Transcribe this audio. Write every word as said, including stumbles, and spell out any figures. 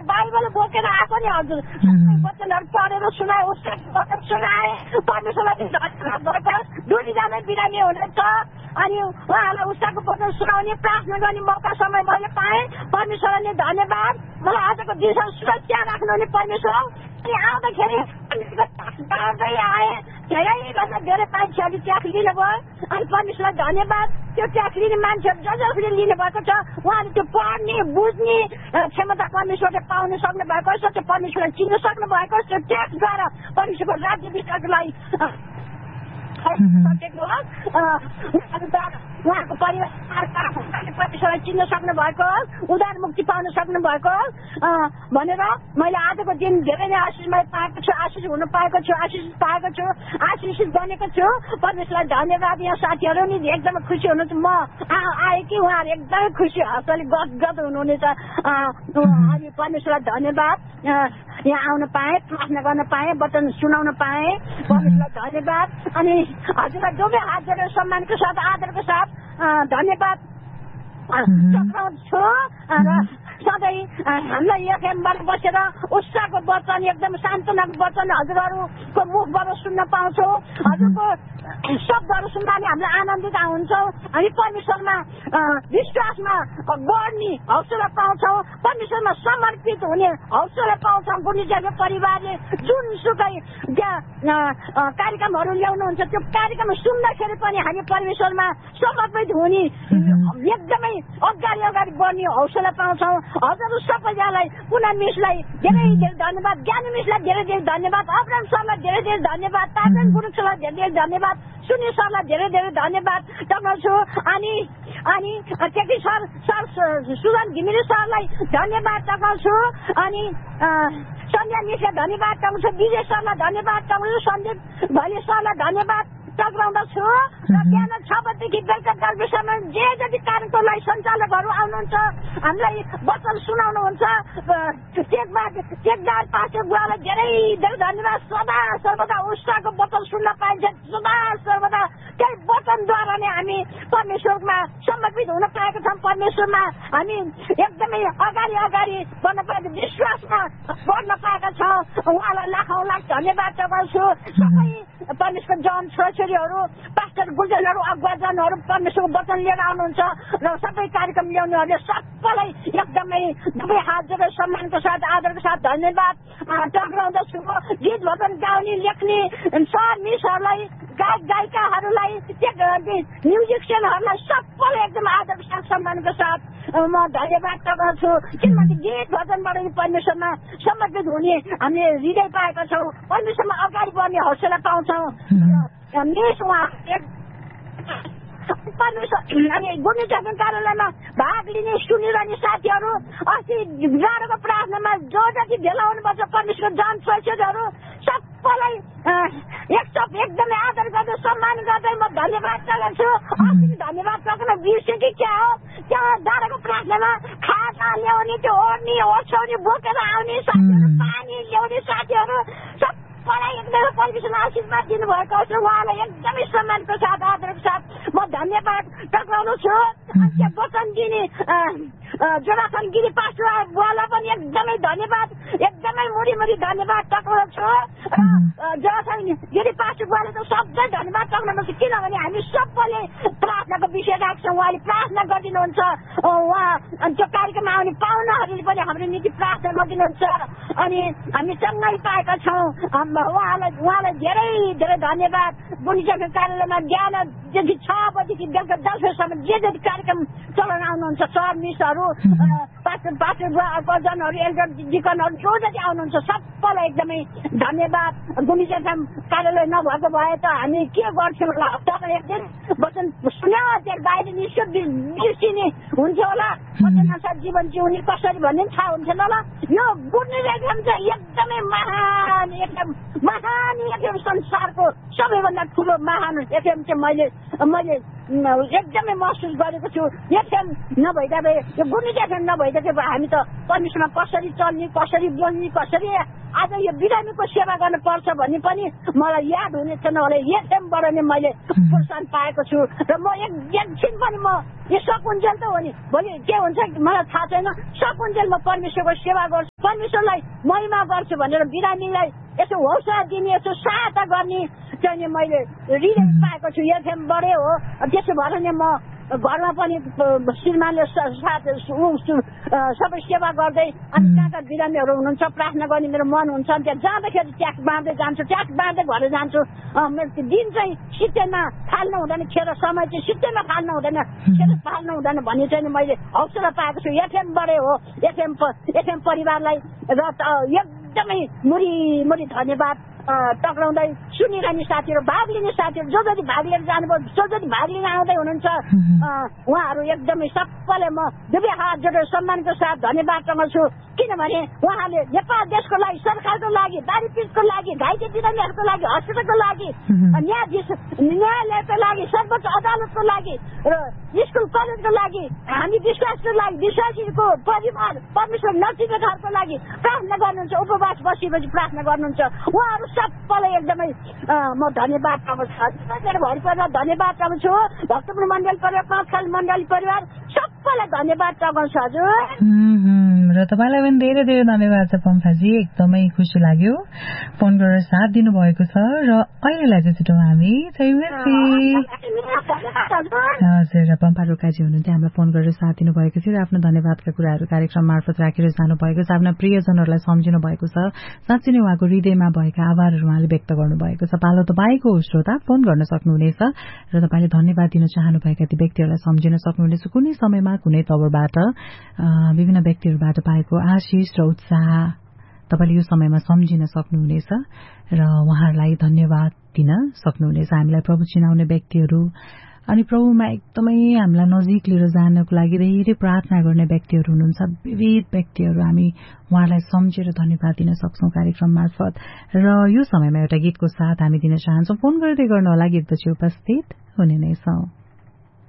Bible बोकेर आएको नि हजुर वचनहरू पढेर सुनाए उसको वचन सुनाए परमेश्वरलाई धन्यवाद गर्नुहोस् दुईजना बिरामी हुनुहुन्छ अनि उहाँलाई उसको वचन सुनाउने प्रार्थना गर्ने मौका समय मैले पाएँ परमेश्वरले धन्यवाद मलाई आजको दिनमा सुरक्षा राख्नुहुने परमेश्वर अनि आउँदाखेरि आएँ धेरैभन्दा धेरै मान्छेहरूले ट्याक्स लिनुभयो अनि परमेश्वरलाई धन्यवाद त्यो ट्याक्स लिने मान्छेहरू ज जसले लिनुभएको छ उहाँले त्यो पढ्ने बुझ्ने क्षमता परमेश्वरले पाउन सक्नु भएको छ त्यो परमेश्वरलाई चिन्न सक्नु भएको छ त्यो ट्याक्सद्वारा परमेश्वरको राज्य विस्तारको लागि सकेको उहाँको परिवार परमेश्वरलाई चिन्न सक्नु भएको उदार मुक्ति पाउन सक्नु भएको भनेर मैले आजको दिन धेरै नै आशिष मैले पाएको छु आशिष हुन पाएको छु आशिष पाएको छु आशिषित बनेको छु परमेश्वरलाई धन्यवाद यहाँ साथीहरू नि एकदमै खुसी हुनुहुन्छ म आएँ कि उहाँहरू एकदमै खुसी हर्षले गदगद हुनुहुनेछ अनि परमेश्वरलाई धन्यवाद यहाँ आउन पाएँ प्रार्थना गर्न पाएँ वचन सुनाउन पाएँ परमेश्वरलाई धन्यवाद अनि हजुरलाई दुवै हात जोडेर सम्मानको साथ आदरको साथ धन्यवाद टक्राउँछु र सधैँ हामीलाई एफएमबाट बसेर उत्साहको वचन एकदम सान्त्वनाको वचन हजुरहरूको मुखबाट सुन्न पाउँछौँ हजुरको शब्दहरू सुन्दा हामीलाई आनन्दित हुन्छौँ हामी परमेश्वरमा विश्वासमा बढ्ने हौसला पाउँछौँ परमेश्वरमा समर्पित हुने हौसला पाउँछौँ गुणिजाको परिवारले जुनसुकै त्यहाँ कार्यक्रमहरू ल्याउनुहुन्छ त्यो कार्यक्रम सुन्दाखेरि पनि हामी परमेश्वरमा समर्पित हुने एकदमै अगाडि अगाडि बढ्ने हौसला पाउँछौँ हजुर सबैजनालाई पुनः मिसलाई धेरै धेरै धन्यवाद ज्ञानी मिसलाई धेरै धेरै धन्यवाद अब्राम सरलाई धेरै धेरै धन्यवाद ताजन गुरुङ सरलाई धेरै धेरै धन्यवाद सुनिल सरलाई धेरै धेरै धन्यवाद टक्राउँछु अनि अनि त्यति सर सर सुजन घिमिरे सरलाई धन्यवाद टक्राउँछु अनि सन्ध्या मिसलाई धन्यवाद टक्राउँछु विजय सरलाई धन्यवाद टक्राउँछु सन्दीप भैले सरलाई धन्यवाद टक्राउँदछु र बिहान छ बजीदेखि बेलुका दस बजीसम्म जे जति कार्यक्रमलाई सञ्चालकहरू आउनुहुन्छ हामीलाई वचन सुनाउनुहुन्छ टेकबाद टेकदार पास्टर बुवालाई धेरै धेरै धन्यवाद सदा सर्वदा उत्साहको वचन सुन्न पाइन्छ सदा सर्वदा त्यही वचनद्वारा नै हामी परमेश्वरमा समर्पित हुन पाएका छौँ परमेश्वरमा हामी एकदमै अगाडि अगाडि बढ्न पाएको विश्वासमा बढ्न पाएका छौँ उहाँलाई लाखौँ लाख धन्यवाद टक्राउँछु सबै परमेश्वर जन छोराछोरीहरू पास्टर गुरुजनहरू अगुवाजनहरू परमेश्वरको वचन लिएर आउनुहुन्छ र सबै कार्यक्रम ल्याउनेहरूले सबैलाई एकदमै दुवै हात जोडेर सम्मानको साथ आदरको साथ धन्यवाद टक्राउँदछु गीत भजन गाउने लेख्ने सर मिसहरूलाई गायक गायिकाहरूलाई म्युजिसियनहरूलाई सबैलाई एकदम आदरको साथ सम्मानको साथ म धन्यवाद टक्राउँछु किनभने गीत भजनबाट परमेश्वरमा समर्पित हुने हामीले हृदय पाएका छौँ परमेश्वरमा अगाडि बढ्ने हौसला पाउँछौँ मिस उहाँ परमेश्वर अनि गुणिजाको कार्यालयमा भाग लिने सुनिरहने साथीहरू अस्ति गाह्रोको प्रार्थनामा जो जति भेला हुनुपर्छ परमेश्वर जन छोराछोरीहरू सबैलाई एक सब एकदमै आदर गर्दै सम्मान गर्दै म धन्यवाद टक्राउँछु अस्ति धन्यवाद टक्राउन बिर्सेँ कि क्या हो त्यहाँ गाह्रोको प्रार्थनामा खाजा ल्याउने त्यो ओढ्ने ओछ्याउने बोकेर आउने साथीहरू पानी ल्याउने साथीहरू सबैलाई एकदमै परमेश्वरले आशीर्वाद दिनुभएको छ उहाँलाई एकदमै सम्मानको साथ आदरको साथ म धन्यवाद टक्राउनु छु त्यहाँ वचन दिने जोनाथन गिरी पास्टर बुवालाई पनि एकदमै धन्यवाद एकदमै मुरी मुरी धन्यवाद टक्राउँछु जोनाथन गिरी पास्टर बुवाले त सबै धन्यवाद टक्राउनु किनभने हामी सबैले प्रार्थनाको विषय राख्छौँ उहाँले प्रार्थना गरिदिनुहुन्छ उहाँ त्यो कार्यक्रममा आउने पाहुनाहरूले पनि हाम्रो निम्ति प्रार्थना गरिदिनुहुन्छ अनि हामी सँगै पाएका छौँ उहाँलाई उहाँलाई धेरै धेरै धन्यवाद गुणिजाको कार्यालयमा बिहानदेखि छ बजीदेखि बेलुका दस बजीसम्म जे जति कार्यक्रम चलाउन आउनुहुन्छ सर मिसहरू पास्टर पास्टर बुवाजनहरू एल्डर डिकनहरू जो जति आउनुहुन्छ सबैलाई एकदमै धन्यवाद गुणिजाको कार्यालय नभएको भए त हामी के गर्थ्यौँ होला तपाईँ एक दिन वचन सुन्यो त्यहाँ बाहिर निस्क्यो बिर्सिने हुन्थ्यो होला वचनअनुसार जीवन जिउने कसरी भन्ने पनि थाहा हुन्थेन होला यो गुणिजा चाहिँ एकदमै महान एकदम महान एफएम संसारको सबैभन्दा ठुलो महान एफएम चाहिँ मैले मैले एकदमै महसुस गरेको छु एफएम नभइदा भए यो गुणिजा एफएम नभइदा चाहिँ हामी त परमेश्वरमा कसरी चल्ने कसरी बोल्ने कसरी आज यो बिरामीको सेवा गर्नु पर्छ भन्ने पनि मलाई याद हुने छैन होला एफएमबाट नै मैले प्रोत्साहन पाएको छु र म एकछिन पनि म यो सकुन्जेल त हो नि। भोलि के हुन्छ मलाई थाहा छैन। सकुन्जेल म परमेश्वरको सेवा गर्छु, परमेश्वरलाई महिमा गर्छु भनेर बिरामीलाई यसो हौसला दिने, यसो सहायता गर्ने चाहिँ मैले हृदय पाएको छु। एफएमबाटै हो। त्यसो भएर नि म घरमा पनि श्रीमानले साथ सबै सेवा गर्दै अनि कहाँ कहाँ बिरामीहरू हुनुहुन्छ प्रार्थना गर्ने मेरो मन हुन्छ। त्यहाँ जाँदाखेरि ट्याक्स बाँड्दै जान्छु, ट्याक्स बाँड्दै घर जान्छु। मेरो दिन चाहिँ सित्तैमा फाल्नु हुँदैन, खेर समय चाहिँ सित्तैमा फाल्नु हुँदैन, खेर फाल्नु हुँदैन भन्ने चाहिँ मैले हौसला पाएको छु। एफएमबाटै हो। एफएम एफएम परिवारलाई र एकदमै मुरी मुरी धन्यवाद टक्राउँदै सुनिरहने साथीहरू, भाग लिने साथीहरू, जो जति भाग लिएर जानुभयो, जो जति भाग लिन आउँदै हुनुहुन्छ उहाँहरू एकदमै सबैलाई म दुवै हात जोडेर सम्मानको साथ धन्यवाद टङ्गाउँछु। किनभने उहाँले नेपाल देशको लागि, सरकारको लागि, दारी पिसको लागि, घाइते बिरामीहरूको लागि, हस्पिटलको लागि, न्यायाधीश न्यायालयको लागि, सर्वोच्च अदालतको लागि र स्कुल कलेजको लागि, हामी विश्वासको लागि, विश्वासीको परिवार परमेश्वर नचिनेहरूको लागि प्रार्थना गर्नुहुन्छ, उपवास बसेपछि प्रार्थना गर्नुहुन्छ। उहाँहरू सबैलाई एकदमै म धन्यवाद टङ्गाउँछु। मेरो भरि परिवार धन्यवाद टङ्गाउँछु। भक्तपुर मण्डल परिवार, पाँचखाल मण्डल परिवार सबैलाई धन्यवाद टङ्गाउँछु हजुर। र तपाईँलाई पनि धेरै धेरै धन्यवाद छ पम्फाजी, एकदमै खुसी लाग्यो फोन गरेर साथ दिनुभएको छ। र अहिलेलाई चाहिँ छिटो हामी हजुर पम्फा रोकाजी हुनुहुन्थ्यो, हामीलाई फोन गरेर साथ दिनुभएको थियो र आफ्नो धन्यवादका कुराहरू कार्यक्रम मार्फत राखेर जानुभएको छ। आफ्ना प्रियजनहरूलाई सम्झिनु भएको छ। साँच्चै नै उहाँको हृदयमा भएका आभारहरू उहाँले व्यक्त गर्नुभएको छ। पालो तपाईँको श्रोता फोन गर्न सक्नुहुनेछ र तपाईँले धन्यवाद दिन चाहनुभएका ती व्यक्तिहरूलाई सम्झिन सक्नुहुनेछ। कुनै समयमा कुनै तवरबाट विभिन्न व्यक्तिहरूबाट पाएको आशिष र उत्साह तपाईँले यो समयमा सम्झिन सक्नुहुनेछ र उहाँहरूलाई धन्यवाद दिन सक्नुहुनेछ। हामीलाई प्रभु चिनाउने व्यक्तिहरू अनि प्रभुमा एकदमै हामीलाई नजिक लिएर जानको लागि धेरै प्रार्थना गर्ने व्यक्तिहरू हुनुहुन्छ। विविध व्यक्तिहरू हामी उहाँहरूलाई सम्झेर धन्यवाद दिन सक्छौँ कार्यक्रम मार्फत। र यो समयमा एउटा गीतको साथ हामी दिन चाहन्छौँ। फोन गर्दै गर्नुहोला, गीतपछि उपस्थित हुने नै छौँ।